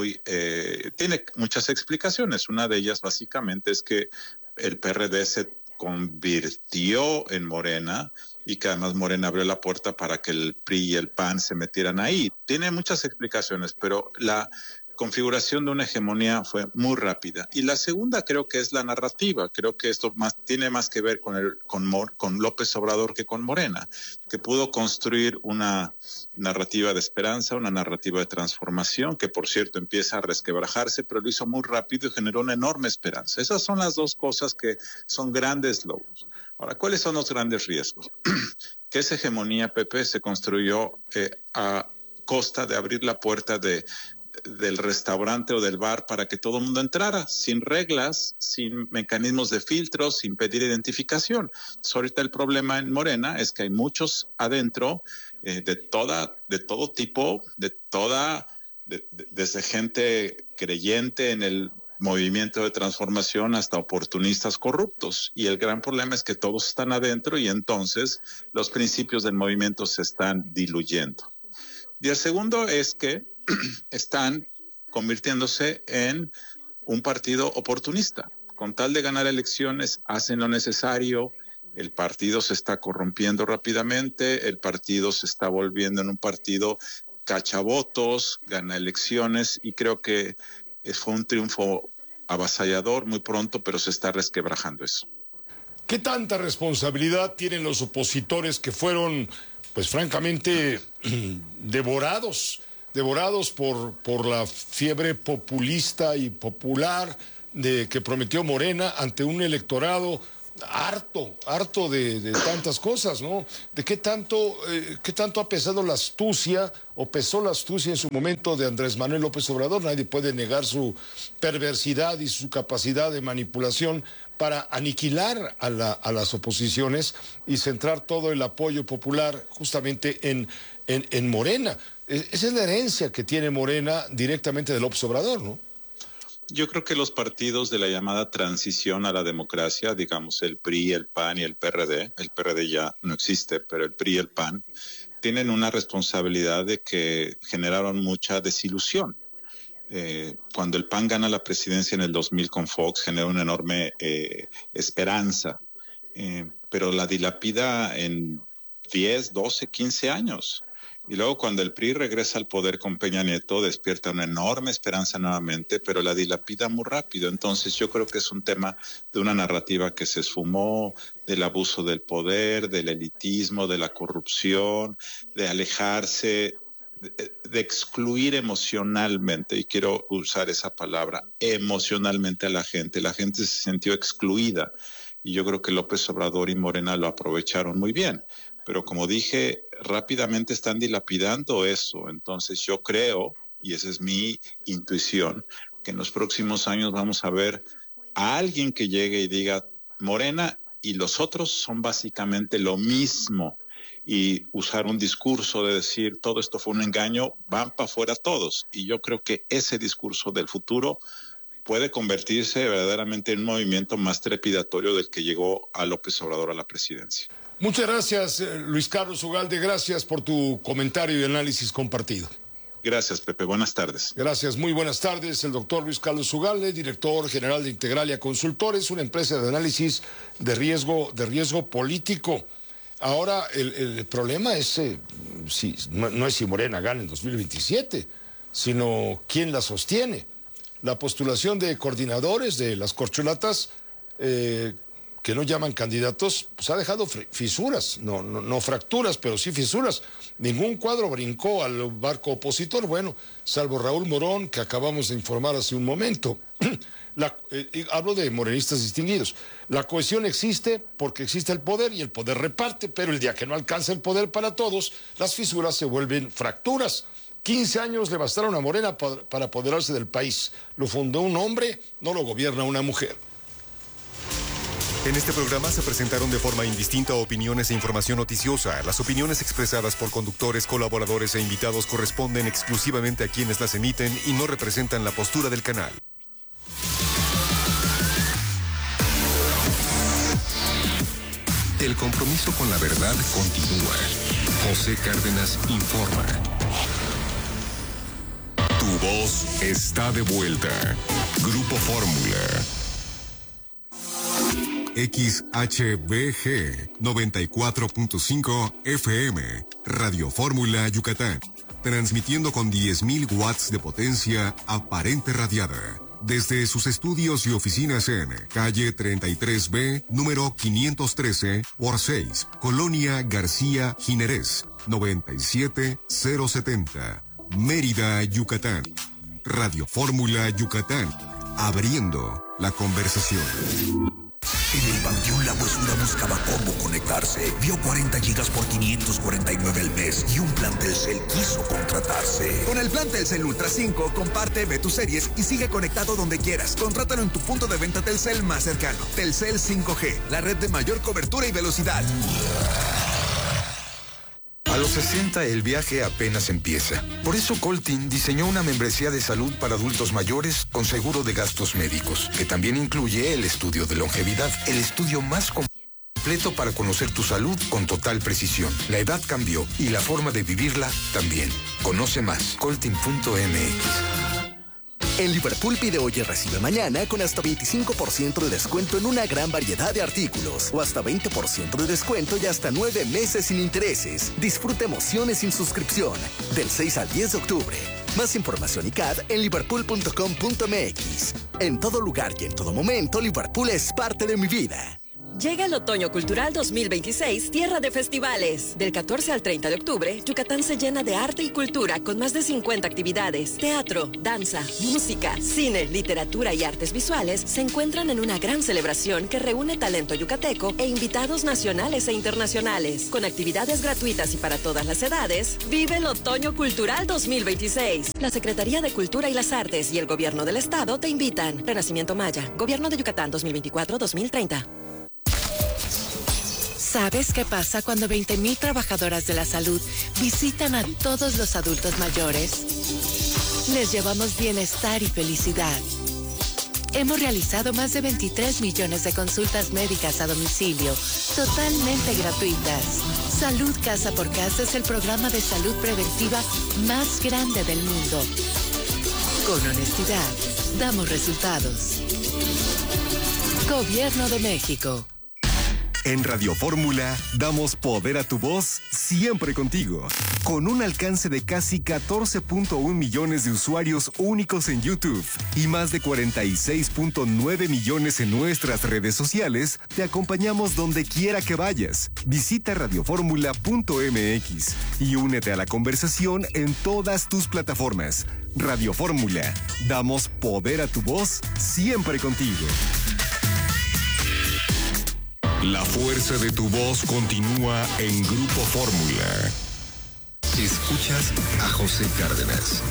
tiene muchas explicaciones. Una de ellas básicamente es que el PRD se convirtió en Morena y que además Morena abrió la puerta para que el PRI y el PAN se metieran ahí. Tiene muchas explicaciones, pero la configuración de una hegemonía fue muy rápida. Y la segunda creo que es la narrativa. Creo que esto tiene más que ver con López Obrador que con Morena, que pudo construir una narrativa de esperanza, una narrativa de transformación, que por cierto empieza a resquebrajarse, pero lo hizo muy rápido y generó una enorme esperanza. Esas son las 2 cosas que son grandes logros. Ahora, ¿cuáles son los grandes riesgos? Que esa hegemonía, Pepe, se construyó a costa de abrir la puerta del restaurante o del bar para que todo el mundo entrara, sin reglas, sin mecanismos de filtros, sin pedir identificación. Entonces, ahorita el problema en Morena es que hay muchos adentro de todo tipo, desde gente creyente en el movimiento de transformación hasta oportunistas corruptos. Y el gran problema es que todos están adentro y entonces los principios del movimiento se están diluyendo. Y el segundo es que están convirtiéndose en un partido oportunista. Con tal de ganar elecciones, hacen lo necesario, el partido se está corrompiendo rápidamente, el partido se está volviendo en un partido cachavotos, gana elecciones y creo que fue un triunfo avasallador muy pronto, pero se está resquebrajando eso. ¿Qué tanta responsabilidad tienen los opositores que fueron, pues francamente, devorados devorados por la fiebre populista y popular que prometió Morena ante un electorado harto de tantas cosas, ¿no? De qué tanto ha pesado la astucia, o pesó la astucia en su momento de Andrés Manuel López Obrador. Nadie puede negar su perversidad y su capacidad de manipulación para aniquilar a las oposiciones y centrar todo el apoyo popular justamente en Morena. Esa es la herencia que tiene Morena directamente de López Obrador, ¿no? Yo creo que los partidos de la llamada transición a la democracia, digamos el PRI, el PAN y el PRD ya no existe, pero el PRI y el PAN, tienen una responsabilidad de que generaron mucha desilusión. Cuando el PAN gana la presidencia en el 2000 con Fox, genera una enorme esperanza, pero la dilapida en 10, 12, 15 años. Y luego cuando el PRI regresa al poder con Peña Nieto, despierta una enorme esperanza nuevamente, pero la dilapida muy rápido. Entonces yo creo que es un tema de una narrativa que se esfumó, del abuso del poder, del elitismo, de la corrupción, de alejarse, de excluir emocionalmente, y quiero usar esa palabra, emocionalmente a la gente. La gente se sintió excluida y yo creo que López Obrador y Morena lo aprovecharon muy bien. Pero como dije, rápidamente están dilapidando eso. Entonces yo creo, y esa es mi intuición, que en los próximos años vamos a ver a alguien que llegue y diga, Morena y los otros son básicamente lo mismo. Y usar un discurso de decir, todo esto fue un engaño, van para afuera todos. Y yo creo que ese discurso del futuro puede convertirse verdaderamente en un movimiento más trepidatorio del que llegó a López Obrador a la presidencia. Muchas gracias, Luis Carlos Ugalde. Gracias por tu comentario y análisis compartido. Gracias, Pepe. Buenas tardes. Gracias. Muy buenas tardes. El doctor Luis Carlos Ugalde, director general de Integralia Consultores, una empresa de análisis de riesgo político. Ahora, el problema es, no es si Morena gana en 2027, sino quién la sostiene. La postulación de coordinadores de las corcholatas, que no llaman candidatos, pues ha dejado fisuras, no fracturas, pero sí fisuras. Ningún cuadro brincó al barco opositor, bueno, salvo Raúl Morón, que acabamos de informar hace un momento. Hablo de morenistas distinguidos. La cohesión existe porque existe el poder y el poder reparte, pero el día que no alcanza el poder para todos, las fisuras se vuelven fracturas. 15 años le bastaron a Morena para apoderarse del país. Lo fundó un hombre, no lo gobierna una mujer. En este programa se presentaron de forma indistinta opiniones e información noticiosa. Las opiniones expresadas por conductores, colaboradores e invitados corresponden exclusivamente a quienes las emiten y no representan la postura del canal. El compromiso con la verdad continúa. José Cárdenas informa. Tu voz está de vuelta. Grupo Fórmula. XHBG 94.5 FM, Radio Fórmula Yucatán, transmitiendo con 10.000 watts de potencia aparente radiada, desde sus estudios y oficinas en calle 33B, número 513 por 6, Colonia García Jiménez, 97070, Mérida, Yucatán. Radio Fórmula Yucatán, abriendo la conversación. En el Panteón La Huesura buscaba cómo conectarse. Vio 40 gigas por 549 al mes y un plan Telcel quiso contratarse. Con el plan Telcel Ultra 5, comparte, ve tus series y sigue conectado donde quieras. Contrátalo en tu punto de venta Telcel más cercano. Telcel 5G, la red de mayor cobertura y velocidad. A los 60 el viaje apenas empieza. Por eso Coltin diseñó una membresía de salud para adultos mayores con seguro de gastos médicos, que también incluye el estudio de longevidad, el estudio más completo para conocer tu salud con total precisión. La edad cambió y la forma de vivirla también. Conoce más, coltin.mx. En Liverpool pide hoy y recibe mañana con hasta 25% de descuento en una gran variedad de artículos o hasta 20% de descuento y hasta 9 meses sin intereses. Disfruta emociones sin suscripción del 6 al 10 de octubre. Más información y CAD en liverpool.com.mx. En todo lugar y en todo momento, Liverpool es parte de mi vida. Llega el Otoño Cultural 2026, tierra de festivales. Del 14 al 30 de octubre, Yucatán se llena de arte y cultura con más de 50 actividades. Teatro, danza, música, cine, literatura y artes visuales se encuentran en una gran celebración que reúne talento yucateco e invitados nacionales e internacionales. Con actividades gratuitas y para todas las edades, vive el Otoño Cultural 2026. La Secretaría de Cultura y las Artes y el Gobierno del Estado te invitan. Renacimiento Maya, Gobierno de Yucatán 2024-2030. ¿Sabes qué pasa cuando 20,000 trabajadoras de la salud visitan a todos los adultos mayores? Les llevamos bienestar y felicidad. Hemos realizado más de 23 millones de consultas médicas a domicilio, totalmente gratuitas. Salud Casa por Casa es el programa de salud preventiva más grande del mundo. Con honestidad, damos resultados. Gobierno de México. En Radio Fórmula damos poder a tu voz siempre contigo. Con un alcance de casi 14.1 millones de usuarios únicos en YouTube y más de 46.9 millones en nuestras redes sociales, te acompañamos donde quiera que vayas. Visita radioformula.mx y únete a la conversación en todas tus plataformas. Radio Fórmula, damos poder a tu voz siempre contigo. La fuerza de tu voz continúa en Grupo Fórmula. Escuchas a José Cárdenas.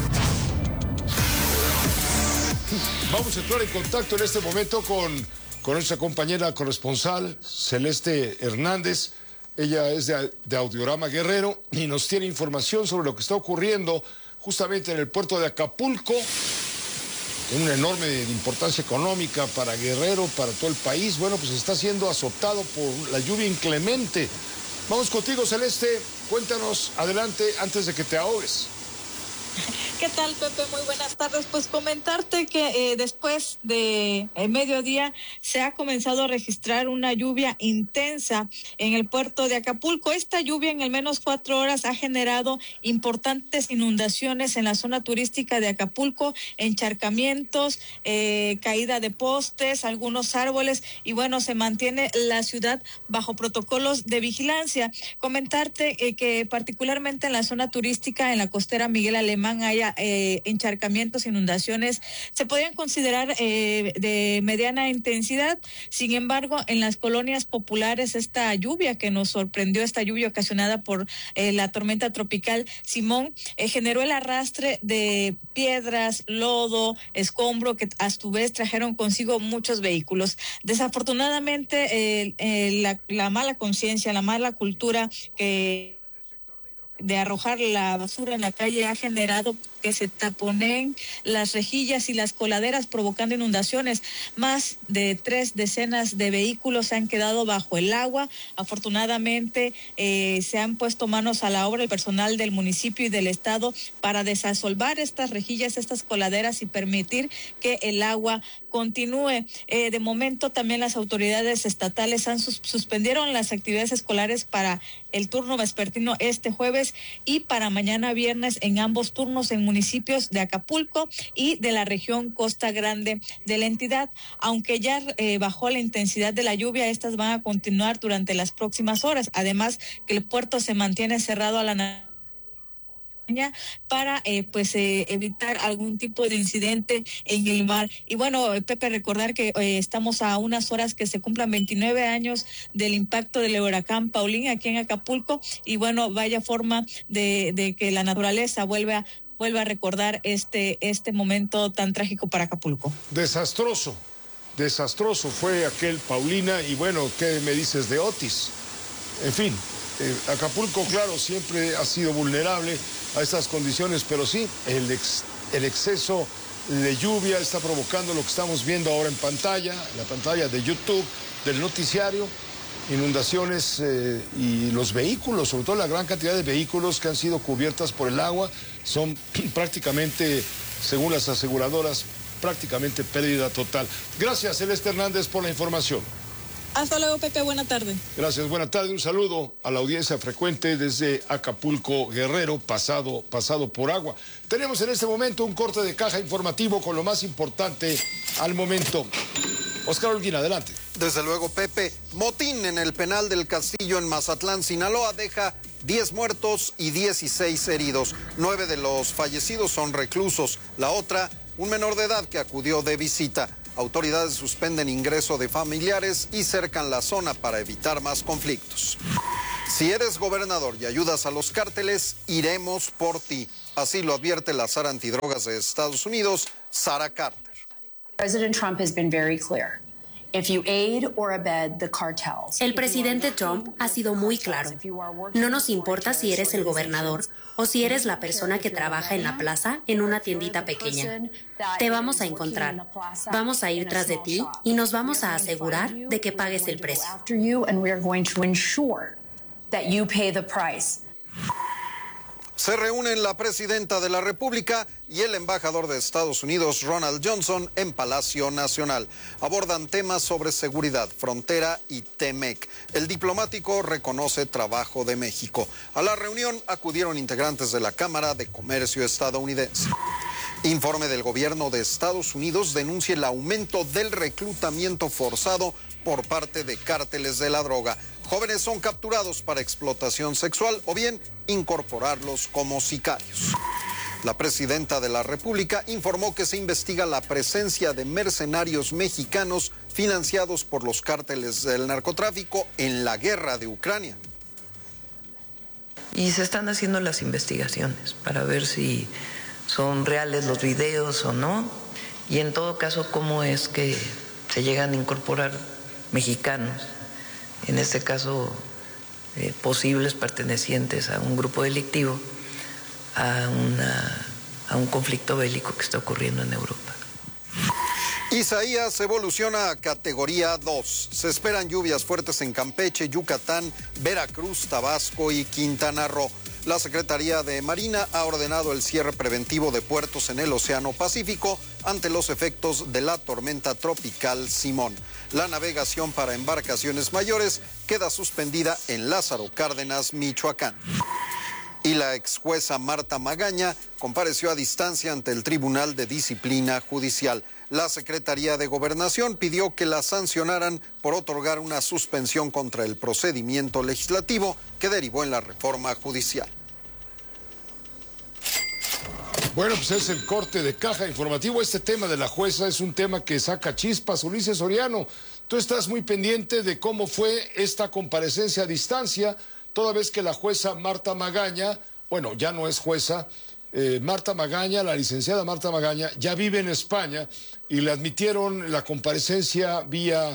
Vamos a entrar en contacto en este momento con nuestra compañera corresponsal, Celeste Hernández. Ella es de Audiorama Guerrero y nos tiene información sobre lo que está ocurriendo justamente en el puerto de Acapulco. Una enorme importancia económica para Guerrero, para todo el país. Bueno, pues está siendo azotado por la lluvia inclemente. Vamos contigo, Celeste. Cuéntanos, adelante, antes de que te ahogues. ¿Qué tal, Pepe? Muy buenas tardes. Pues comentarte que después de mediodía se ha comenzado a registrar una lluvia intensa en el puerto de Acapulco. Esta lluvia en al menos 4 horas ha generado importantes inundaciones en la zona turística de Acapulco, encharcamientos, caída de postes, algunos árboles y bueno, se mantiene la ciudad bajo protocolos de vigilancia. Comentarte que particularmente en la zona turística, en la costera Miguel Alemán, haya encharcamientos, inundaciones, se podrían considerar de mediana intensidad. Sin embargo, en las colonias populares, esta lluvia que nos sorprendió, esta lluvia ocasionada por la tormenta tropical Simón, generó el arrastre de piedras, lodo, escombro, que a su vez trajeron consigo muchos vehículos. Desafortunadamente, la mala conciencia, la mala cultura de arrojar la basura en la calle ha generado que se taponeen las rejillas y las coladeras, provocando inundaciones. Más de 3 decenas de vehículos se han quedado bajo el agua. Afortunadamente se han puesto manos a la obra el personal del municipio y del estado para desasolvar estas rejillas, estas coladeras y permitir que el agua continúe. De momento también las autoridades estatales suspendieron las actividades escolares para el turno vespertino este jueves y para mañana viernes en ambos turnos en municipios de Acapulco y de la región Costa Grande de la entidad. Aunque ya bajó la intensidad de la lluvia, estas van a continuar durante las próximas horas. Además que el puerto se mantiene cerrado a la para evitar algún tipo de incidente en el mar. Y bueno, Pepe, recordar que estamos a unas horas que se cumplan 29 años del impacto del huracán Paulín aquí en Acapulco y bueno, vaya forma de que la naturaleza vuelva a recordar este momento tan trágico para Acapulco. Desastroso fue aquel Paulina y bueno, ¿qué me dices de Otis? En fin, Acapulco, claro, siempre ha sido vulnerable a estas condiciones, pero sí, el exceso de lluvia está provocando lo que estamos viendo ahora en pantalla, la pantalla de YouTube, del noticiario, inundaciones y los vehículos, sobre todo la gran cantidad de vehículos que han sido cubiertas por el agua, son prácticamente, según las aseguradoras, prácticamente pérdida total. Gracias, Celeste Hernández, por la información. Hasta luego, Pepe, buena tarde. Gracias, buena tarde. Un saludo a la audiencia frecuente desde Acapulco, Guerrero, pasado por agua. Tenemos en este momento un corte de caja informativo con lo más importante al momento. Oscar Holguín, adelante. Desde luego, Pepe. Motín en el penal del Castillo en Mazatlán, Sinaloa, deja 10 muertos y 16 heridos. 9 de los fallecidos son reclusos. La otra, un menor de edad que acudió de visita. Autoridades suspenden ingreso de familiares y cercan la zona para evitar más conflictos. Si eres gobernador y ayudas a los cárteles, iremos por ti. Así lo advierte la SAR antidrogas de Estados Unidos, Sarah Carter. President Trump has been very clear. If you aid or abet the cartels. El presidente Trump ha sido muy claro. No nos importa si eres el gobernador o si eres la persona que trabaja en la plaza en una tiendita pequeña. Te vamos a encontrar. Vamos a ir tras de ti y nos vamos a asegurar de que pagues el precio. Se reúnen la presidenta de la República y el embajador de Estados Unidos, Ronald Johnson, en Palacio Nacional. Abordan temas sobre seguridad, frontera y TEMEC. El diplomático reconoce trabajo de México. A la reunión acudieron integrantes de la Cámara de Comercio estadounidense. Informe del gobierno de Estados Unidos denuncia el aumento del reclutamiento forzado por parte de cárteles de la droga. Jóvenes son capturados para explotación sexual o bien incorporarlos como sicarios. La presidenta de la República informó que se investiga la presencia de mercenarios mexicanos financiados por los cárteles del narcotráfico en la guerra de Ucrania. Y se están haciendo las investigaciones para ver si son reales los videos o no, y en todo caso cómo es que se llegan a incorporar mexicanos, en este caso posibles pertenecientes a un grupo delictivo, a un conflicto bélico que está ocurriendo en Europa. Isaías evoluciona a categoría 2. Se esperan lluvias fuertes en Campeche, Yucatán, Veracruz, Tabasco y Quintana Roo. La Secretaría de Marina ha ordenado el cierre preventivo de puertos en el Océano Pacífico ante los efectos de la tormenta tropical Simón. La navegación para embarcaciones mayores queda suspendida en Lázaro Cárdenas, Michoacán. Y la ex jueza Marta Magaña compareció a distancia ante el Tribunal de Disciplina Judicial. La Secretaría de Gobernación pidió que la sancionaran por otorgar una suspensión contra el procedimiento legislativo que derivó en la reforma judicial. Bueno, pues es el corte de caja informativo. Este tema de la jueza es un tema que saca chispas. Ulises Soriano, tú estás muy pendiente de cómo fue esta comparecencia a distancia, toda vez que la jueza Marta Magaña, bueno, ya no es jueza, Marta Magaña, la licenciada Marta Magaña, ya vive en España y le admitieron la comparecencia vía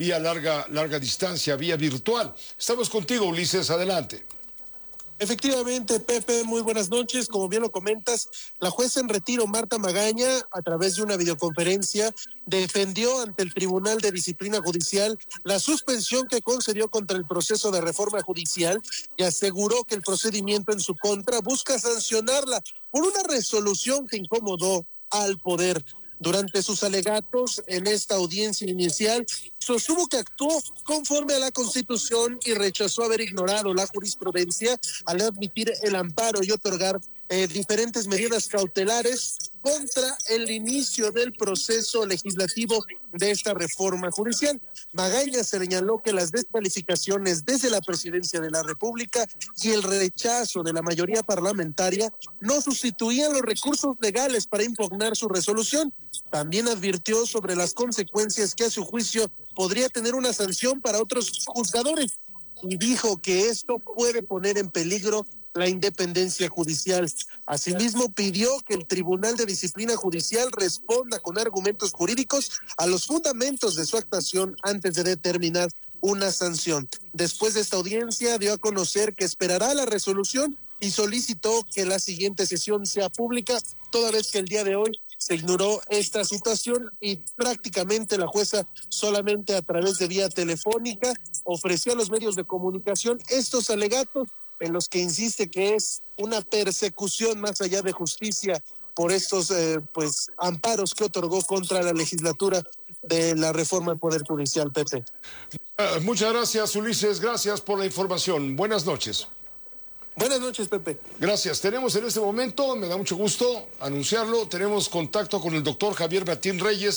larga distancia, vía virtual. Estamos contigo, Ulises, adelante. Efectivamente, Pepe, muy buenas noches. Como bien lo comentas, la jueza en retiro, Marta Magaña, a través de una videoconferencia, defendió ante el Tribunal de Disciplina Judicial la suspensión que concedió contra el proceso de reforma judicial y aseguró que el procedimiento en su contra busca sancionarla por una resolución que incomodó al poder. Durante sus alegatos en esta audiencia inicial, sostuvo que actuó conforme a la Constitución y rechazó haber ignorado la jurisprudencia al admitir el amparo y otorgar diferentes medidas cautelares contra el inicio del proceso legislativo de esta reforma judicial. Magaña señaló que las descalificaciones desde la Presidencia de la República y el rechazo de la mayoría parlamentaria no sustituían los recursos legales para impugnar su resolución. También advirtió sobre las consecuencias que a su juicio podría tener una sanción para otros juzgadores y dijo que esto puede poner en peligro la independencia judicial. Asimismo, pidió que el Tribunal de Disciplina Judicial responda con argumentos jurídicos a los fundamentos de su actuación antes de determinar una sanción. Después de esta audiencia, dio a conocer que esperará la resolución y solicitó que la siguiente sesión sea pública, toda vez que el día de hoy se ignoró esta situación y prácticamente la jueza solamente a través de vía telefónica ofreció a los medios de comunicación estos alegatos en los que insiste que es una persecución más allá de justicia por estos amparos que otorgó contra la legislatura de la reforma del Poder Judicial, Pepe. Muchas gracias, Ulises, gracias por la información. Buenas noches. Buenas noches, Pepe. Gracias. Tenemos en este momento, me da mucho gusto anunciarlo, tenemos contacto con el doctor Javier Batín Reyes,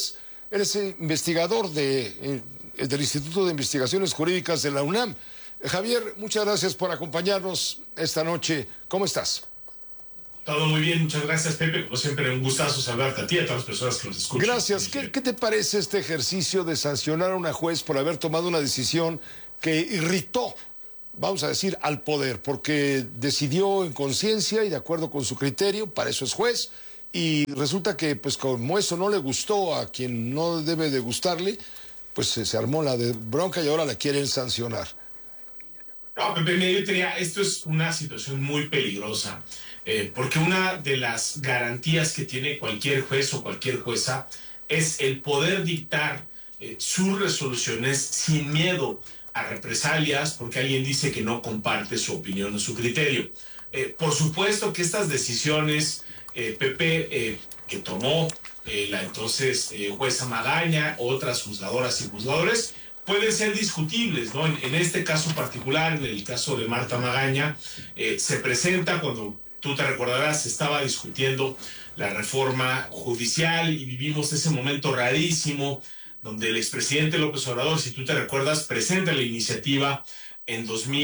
Eres investigador del Instituto de Investigaciones Jurídicas de la UNAM. Javier, muchas gracias por acompañarnos esta noche. ¿Cómo estás? Todo muy bien, muchas gracias, Pepe. Como siempre, un gustazo saludarte a ti y a todas las personas que nos escuchan. Gracias. ¿Qué te parece este ejercicio de sancionar a una juez por haber tomado una decisión que irritó, vamos a decir, al poder? Porque decidió en conciencia y de acuerdo con su criterio, para eso es juez, y resulta que, pues como eso no le gustó a quien no debe de gustarle, pues se armó la de bronca y ahora la quieren sancionar. No, Pepe, yo diría, esto es una situación muy peligrosa. Porque una de las garantías que tiene cualquier juez o cualquier jueza es el poder dictar sus resoluciones sin miedo a represalias porque alguien dice que no comparte su opinión o su criterio. Por supuesto que estas decisiones, Pepe, que tomó la entonces jueza Magaña, otras juzgadoras y juzgadores, pueden ser discutibles, ¿no? En este caso particular, en el caso de Marta Magaña, se presenta cuando... Tú te recordarás, se estaba discutiendo la reforma judicial y vivimos ese momento rarísimo donde el expresidente López Obrador, si tú te recuerdas, presenta la iniciativa en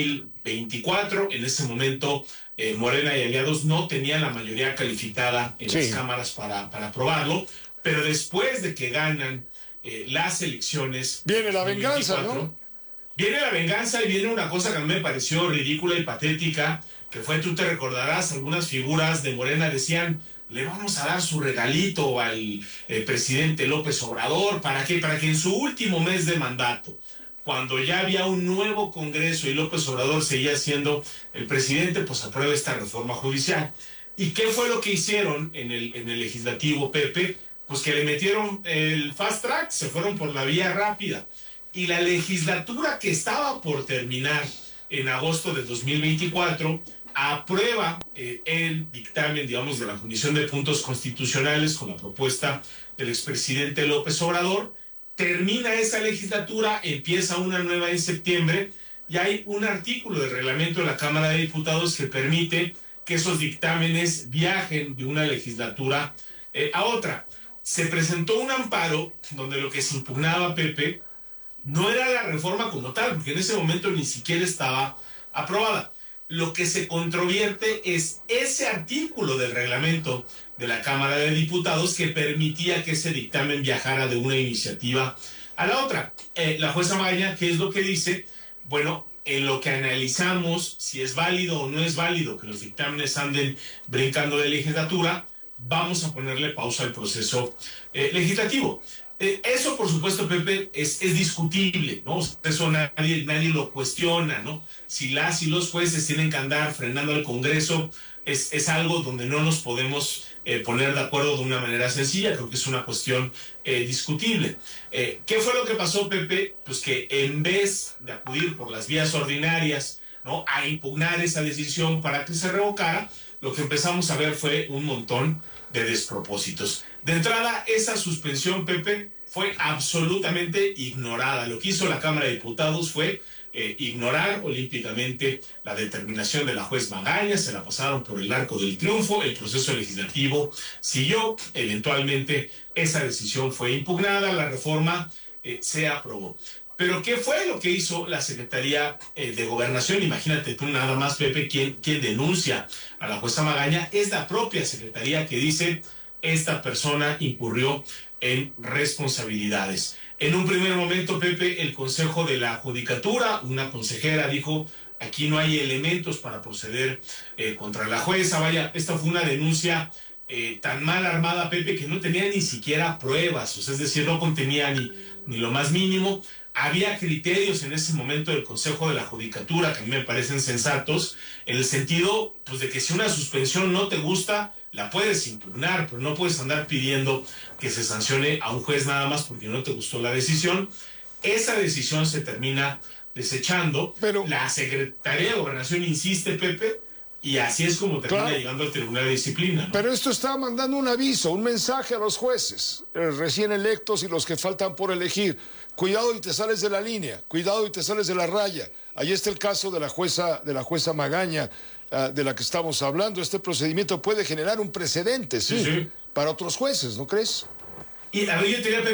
2024. En ese momento, Morena y aliados no tenían la mayoría calificada en las cámaras para aprobarlo, pero después de que ganan las elecciones... Viene la venganza, ¿no? Viene la venganza y viene una cosa que a mí me pareció ridícula y patética, que fue, tú te recordarás, algunas figuras de Morena decían, le vamos a dar su regalito al presidente López Obrador, ¿para qué? Para que en su último mes de mandato, cuando ya había un nuevo Congreso y López Obrador seguía siendo el presidente, pues apruebe esta reforma judicial. ¿Y qué fue lo que hicieron en el legislativo, Pepe? Pues que le metieron el fast track, se fueron por la vía rápida. Y la legislatura que estaba por terminar en agosto de 2024... aprueba el dictamen, digamos, de la Comisión de Puntos Constitucionales con la propuesta del expresidente López Obrador, termina esa legislatura, empieza una nueva en septiembre, y hay un artículo del reglamento de la Cámara de Diputados que permite que esos dictámenes viajen de una legislatura a otra. Se presentó un amparo donde lo que se impugnaba, Pepe, no era la reforma como tal, porque en ese momento ni siquiera estaba aprobada. Lo que se controvierte es ese artículo del reglamento de la Cámara de Diputados que permitía que ese dictamen viajara de una iniciativa a la otra. La jueza Magaña, ¿qué es lo que dice? Bueno, en lo que analizamos si es válido o no es válido que los dictámenes anden brincando de legislatura, vamos a ponerle pausa al proceso legislativo. Eso, por supuesto, Pepe, es discutible, ¿no? Eso nadie lo cuestiona, ¿no? Si las y los jueces tienen que andar frenando al Congreso, es algo donde no nos podemos poner de acuerdo de una manera sencilla. Creo que es una cuestión discutible. ¿Qué fue lo que pasó, Pepe? Pues que en vez de acudir por las vías ordinarias, ¿no?, a impugnar esa decisión para que se revocara, lo que empezamos a ver fue un montón de despropósitos. De entrada, esa suspensión, Pepe, fue absolutamente ignorada. Lo que hizo la Cámara de Diputados fue ignorar olímpicamente la determinación de la juez Magaña, se la pasaron por el arco del triunfo, el proceso legislativo siguió, eventualmente esa decisión fue impugnada, la reforma se aprobó. Pero ¿qué fue lo que hizo la Secretaría de Gobernación? Imagínate tú nada más, Pepe, quien denuncia a la jueza Magaña es la propia Secretaría que dice esta persona incurrió en responsabilidades. En un primer momento, Pepe, el Consejo de la Judicatura, una consejera dijo, aquí no hay elementos para proceder contra la jueza. Vaya, esta fue una denuncia tan mal armada, Pepe, que no tenía ni siquiera pruebas, o sea, es decir, no contenía ni lo más mínimo. Había criterios en ese momento del Consejo de la Judicatura que a mí me parecen sensatos, en el sentido pues, de que si una suspensión no te gusta, la puedes impugnar, pero no puedes andar pidiendo que se sancione a un juez nada más porque no te gustó la decisión. Esa decisión se termina desechando, pero la Secretaría de Gobernación insiste, Pepe, y así es como termina llegando al Tribunal de Disciplina, ¿no? Pero esto está mandando un aviso, un mensaje a los jueces, recién electos y los que faltan por elegir. Cuidado y te sales de la línea, cuidado y te sales de la raya. Ahí está el caso de la jueza Magaña, de la que estamos hablando. Este procedimiento puede generar un precedente, sí, para otros jueces, ¿no crees? Y a ver, yo te diría, Pepe,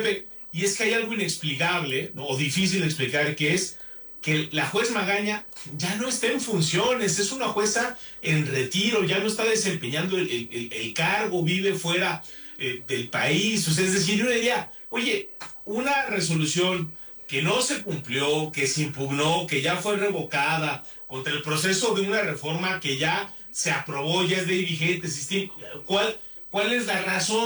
y es que hay algo inexplicable, ¿no?, o difícil de explicar, que es que la juez Magaña ya no está en funciones, es una jueza en retiro, ya no está desempeñando el cargo, vive fuera del país. O sea, es decir, yo diría, oye, una resolución que no se cumplió, que se impugnó, que ya fue revocada, contra el proceso de una reforma que ya se aprobó, ya es de vigente, ¿cuál es la razón?